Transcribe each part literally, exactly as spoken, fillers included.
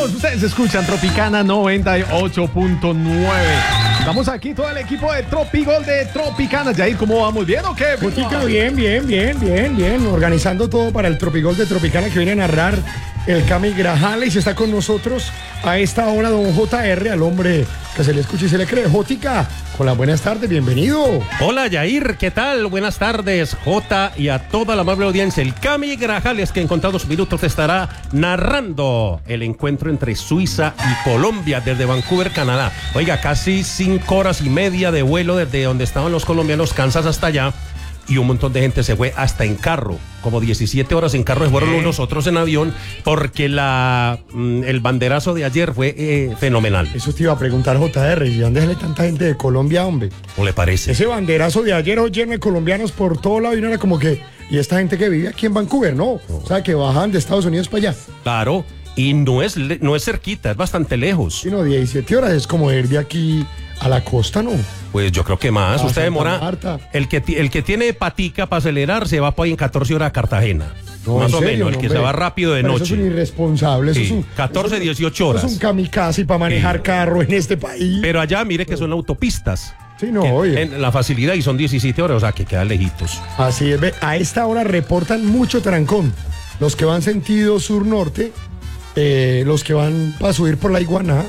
Bienvenidos, ustedes escuchan Tropicana noventa y ocho punto nueve. Estamos aquí todo el equipo de Tropigol de Tropicana. Jair, ¿cómo vamos? ¿Bien o qué? Jotica, bien, bien, bien, bien, bien. Organizando todo para el Tropigol de Tropicana que viene a narrar el Cami Grajales. Está con nosotros a esta hora don J R, al hombre que se le escucha y se le cree. Jotica, con las buenas tardes, bienvenido. Hola Yair, ¿qué tal? Buenas tardes, J, y a toda la amable audiencia. El Cami Grajales, que en contados minutos te estará narrando el encuentro entre Suiza y Colombia desde Vancouver, Canadá. Oiga, casi cinco horas y media de vuelo desde donde estaban los colombianos, Kansas hasta allá. Y un montón de gente se fue hasta en carro, como diecisiete horas en carro, se fueron unos otros en avión, porque la el banderazo de ayer fue eh, fenomenal. Eso te iba a preguntar, J R, ¿y dónde sale tanta gente de Colombia, hombre? ¿Cómo le parece? Ese banderazo de ayer lleno de colombianos por todo lado y no era como que, y esta gente que vive aquí en Vancouver, no, o sea, que bajan de Estados Unidos para allá. Claro, y no es, no es cerquita, es bastante lejos. Sí, no, diecisiete horas es como ir de aquí a la costa, ¿no? Pues yo creo que más. Ah, Usted demora. Marta. El que, el que tiene patica para acelerar se va por ahí en catorce horas a Cartagena. No, más o serio, menos, el no, que hombre. se va rápido de Pero noche. Eso es un irresponsable. Eso Sí, es un, catorce, eso- dieciocho horas. Eso es un kamikaze para manejar Sí. carro en este país. Pero allá mire que son autopistas. Sí, no, Que oye. en la facilidad y son diecisiete horas, o sea que quedan lejitos. Así es, ve, a esta hora reportan mucho trancón. Los que van sentido sur-norte, eh, los que van para subir por la Iguaná,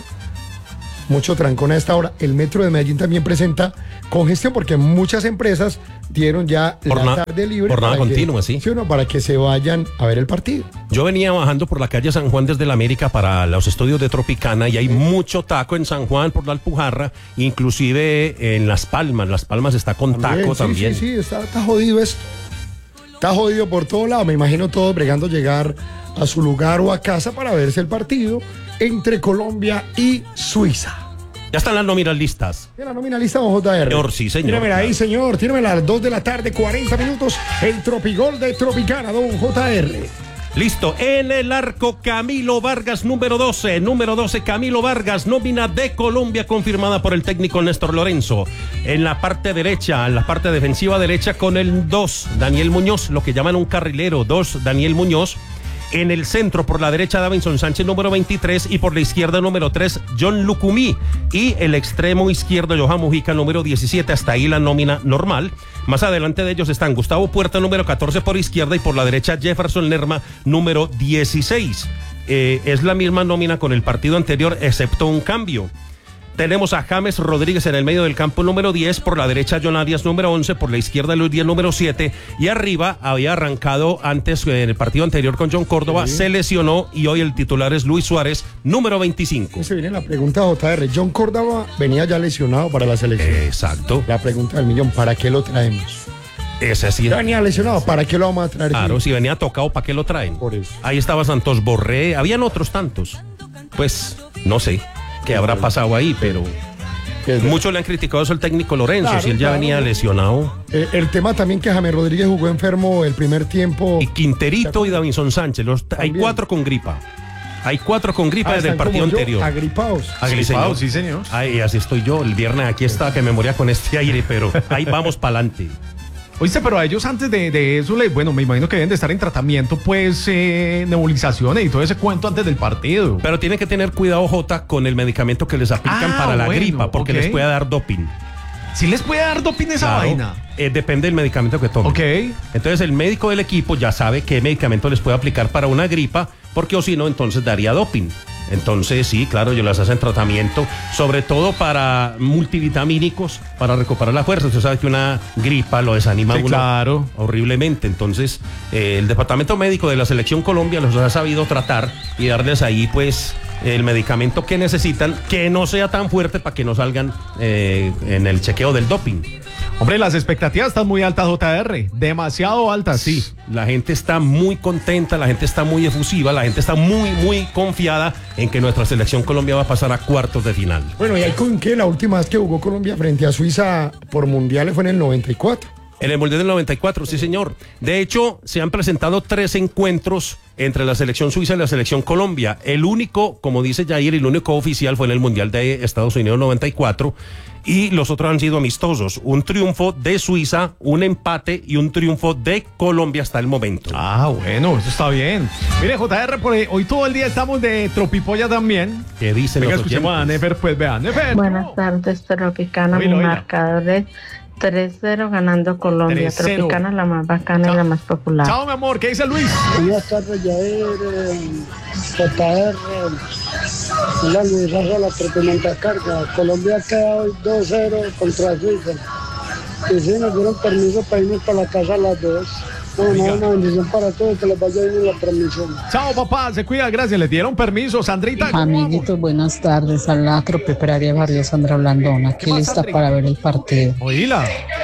mucho trancón a esta hora. El metro de Medellín también presenta congestión porque muchas empresas dieron ya la Jornada- tarde libre. jornada para que- continua, sí. o no, para que se vayan a ver el partido. Yo venía bajando por la calle San Juan desde la América para los estudios de Tropicana y hay mucho taco en San Juan por la Alpujarra, inclusive en Las Palmas. Las Palmas está con taco sí, también. Sí, sí, está, está jodido esto. Está jodido por todos lados. Me imagino todos bregando llegar a su lugar o a casa para verse el partido entre Colombia y Suiza. Ya están las nóminas listas. ¿Tiene la nominalista don J R? Señor, sí, señor, Tíremela ahí, claro. señor. Tíremela a las dos de la tarde, cuarenta minutos. El Tropigol de Tropicana, don J R. Listo, en el arco Camilo Vargas, número doce. Número doce, Camilo Vargas, nómina de Colombia confirmada por el técnico Néstor Lorenzo. En la parte derecha, en la parte defensiva derecha con el dos, Daniel Muñoz, lo que llaman un carrilero, dos, Daniel Muñoz. En el centro, por la derecha, Davinson Sánchez, número veintitrés, y por la izquierda, número tres, John Lucumí. Y el extremo izquierdo, Johan Mujica, número diecisiete. Hasta ahí la nómina normal. Más adelante de ellos están Gustavo Puerta, número catorce por izquierda, y por la derecha, Jefferson Lerma, número dieciséis. Eh, es la misma nómina con el partido anterior, excepto un cambio. Tenemos a James Rodríguez en el medio del campo, número diez, por la derecha John Arias, número once, por la izquierda Luis Díaz, número siete, y arriba había arrancado antes en el partido anterior con John Córdoba, Sí. se lesionó y hoy el titular es Luis Suárez, número veinticinco. Se viene la pregunta, J R. John Córdoba venía ya lesionado para la selección. Exacto, La pregunta del millón, ¿para qué lo traemos? ese sí. Ya venía lesionado, ¿para qué lo vamos a traer? Claro, si venía tocado, ¿para qué lo traen? Por eso. Ahí estaba Santos Borré, habían otros tantos. Pues, no sé qué habrá pasado ahí, pero Que es- muchos le han criticado eso al técnico Lorenzo, Claro, si él ya claro. venía lesionado. Eh, el tema también que James Rodríguez jugó enfermo el primer tiempo. Y Quinterito y Davinson Sánchez, los, hay También. cuatro con gripa. Hay cuatro con gripa Ah, desde el están partido como yo, anterior. agripados. Ah, sí, Agripado, sí, señor. Ay, así estoy yo. El viernes aquí estaba que me moría con este aire, pero ahí vamos para adelante. Oíste, pero a ellos antes de, de eso, le- bueno, me imagino que deben de estar en tratamiento, pues, eh, nebulizaciones y todo ese cuento antes del partido. Pero tienen que tener cuidado, Jota, con el medicamento que les aplican Ah, para la bueno, gripa, porque ok. les puede dar doping. ¿Sí les puede dar doping esa Claro, vaina? eh, depende del medicamento que tomen. Ok. Entonces el médico del equipo ya sabe qué medicamento les puede aplicar para una gripa, porque o si no, entonces daría doping. Entonces sí, claro, ellos les hacen tratamiento, sobre todo para multivitamínicos, para recuperar la fuerza. Usted sabe que una gripa lo desanima a Sí, uno claro. horriblemente. Entonces eh, el departamento médico de la Selección Colombia los ha sabido tratar y darles ahí pues el medicamento que necesitan, que no sea tan fuerte para que no salgan eh, en el chequeo del doping. Hombre, las expectativas están muy altas, J R. Demasiado altas, sí. La gente está muy contenta, la gente está muy efusiva, la gente está muy, muy confiada en que nuestra selección Colombia va a pasar a cuartos de final. Bueno, y hay con que la última vez que jugó Colombia frente a Suiza por mundiales fue en el noventa y cuatro. En el Mundial del noventa y cuatro, sí señor. De hecho, se han presentado tres encuentros entre la selección suiza y la selección Colombia. El único, como dice Jair, el único oficial fue en el Mundial de Estados Unidos noventa y cuatro. Y los otros han sido amistosos. Un triunfo de Suiza, un empate y un triunfo de Colombia hasta el momento. Ah, bueno, eso está bien. Mire, J R, por ahí, hoy todo el día estamos de tropipolla también. ¿Qué dicen Venga, los escuchemos a oyentes? Nefer, pues vean. Nefer. Buenas tardes, Tropicana. Oílo, Mi oíla. marcador es tres cero ganando Colombia. tres cero. Tropicana, la más bacana Chao. y la más popular. Chao, mi amor, ¿qué dice Luis? Buenas tardes, Yair, eh, J R, la Luisa la tremenda carga. Colombia queda hoy dos cero contra Suiza. Y sí, nos dieron permiso para irnos para la casa a las dos. Bueno, una bendición para todos, que les vaya bien en la transmisión. Chao, papá, se cuida, gracias. Le dieron permiso, Sandrita. ¿cómo vamos? Amiguitos, buenas tardes. A la Tropiperaria Barrio Sandra Blandona. Aquí más, lista Sandri? para ver el partido. Oíla.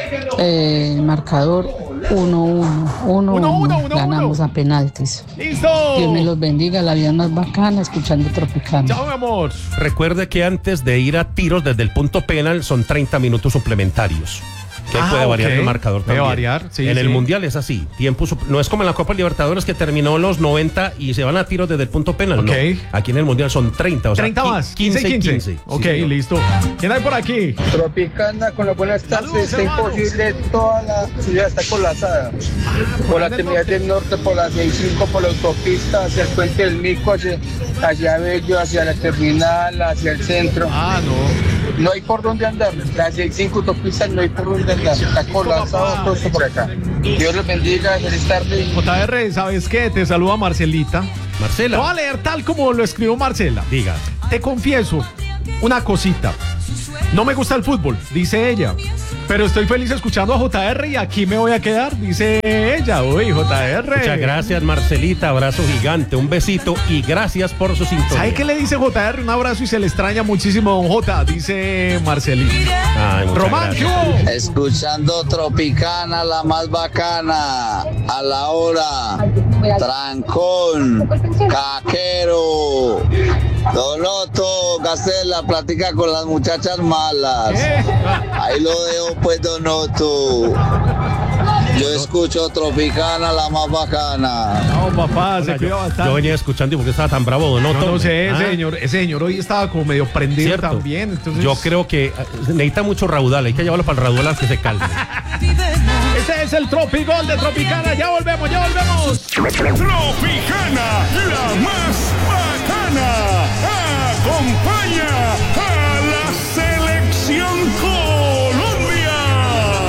Eh, marcador uno uno. Uno, uno, uno, Ganamos uno. a penaltis. ¡Listo! Dios me los bendiga. La vida más bacana escuchando Tropicana. Chao, mi amor. Recuerde que antes de ir a tiros desde el punto penal son treinta minutos suplementarios. Que ahí Ah, puede variar ok. el marcador Puede también. variar, sí, En sí. el Mundial es así. Tiempo sup- no es como en la Copa Libertadores que terminó los noventa y se van a tiros desde el punto penal. Ok. No. Aquí en el Mundial son treinta. O sea, treinta qui- más. quince y quince. quince. Sí, Ok, señor. listo. ¿Quién hay por aquí? Tropicana, con las buenas Saludos, tardes, está hermanos. imposible, toda la ciudad está colapsada. Por la del terminal norte. del norte, por la seis cinco, por la autopista, hacia el puente del Mico, hacia, hacia Bello, hacia la terminal, hacia el centro. Ah, no. No hay por dónde andar. La seis cinco autopista no hay por dónde andar. Está colapsado todo esto por acá. Dios los bendiga, feliz tarde. J R, ¿sabes qué? Te saluda Marcelita. Te voy a Marcela, leer tal como lo escribió Marcela. diga. Te confieso una cosita. No me gusta el fútbol, dice ella. Pero estoy feliz escuchando a J R y aquí me voy a quedar, dice ella. Uy, J R. Muchas gracias, Marcelita. Abrazo gigante, un besito y gracias por su sintonía. ¿Sabe qué le dice J R? Un abrazo y se le extraña muchísimo a don J, dice Marcelita. Ay, muchas Román, ¿qué gracias. hubo? Escuchando Tropicana, la más bacana, a la hora, trancón, caquero, Donoto, Gacela, platica con las muchachas malas. ¿Qué? Ahí lo dejo pues, Donoto. Yo escucho Tropicana, la más bacana. No, papá, se Oiga, cuida yo, bastante. yo venía escuchando y por qué estaba tan bravo, ¿no? Yo no sé, Ah, señor. Ese señor hoy estaba como medio prendido Cierto. también. Entonces, Yo creo que eh, necesita mucho raudal, hay que llevarlo para el raudal que se calme. Ese es el Tropigol de Tropicana. Ya volvemos, ya volvemos. Tropicana.